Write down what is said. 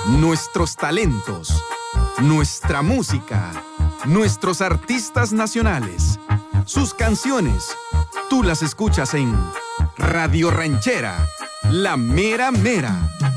nuestros talentos, nuestra música, nuestros artistas nacionales, sus canciones. Tú las escuchas en Radio Ranchera, la mera mera.